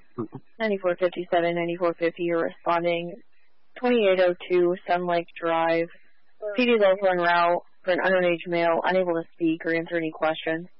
9457, 9450, you're responding 2802 Sun Lake Drive. PD local en route for an underage male, unable to speak or answer any questions.